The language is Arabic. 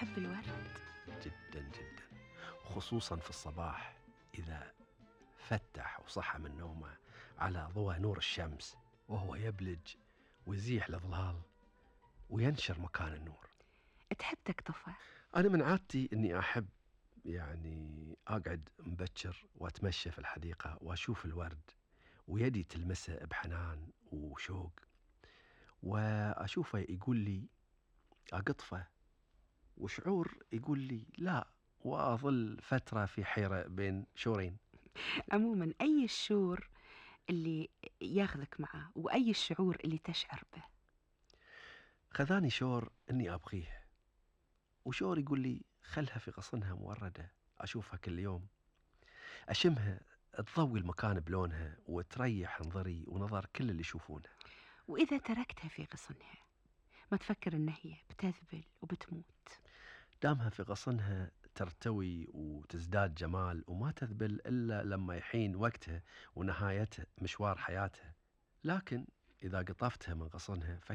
تحب الورد؟ جدا جدا، خصوصا في الصباح إذا فتح وصحى من نومه على ضوء نور الشمس وهو يبلج ويزيح الإظلال وينشر مكان النور. تحب تقطفه؟ أنا من عادتي أني أحب أقعد مبكر وأتمشى في الحديقة وأشوف الورد ويدي تلمسه بحنان وشوق، وأشوفه يقول لي أقطفه، وشعور يقول لي لا، وأظل فترة في حيرة بين شعورين. عموما أي الشعور اللي ياخذك معه وأي الشعور اللي تشعر به؟ خذاني شعور أني أبغيه، وشعور يقول لي خلها في غصنها موردة، أشوفها كل يوم، أشمها تضوي المكان بلونها وتريح نظري ونظر كل اللي يشوفونها. وإذا تركتها في غصنها ما تفكر إن هي بتذبل وبتموت؟ دامها في غصنها ترتوي وتزداد جمال وما تذبل إلا لما يحين وقتها ونهايتها مشوار حياتها. لكن إذا قطفتها من غصنها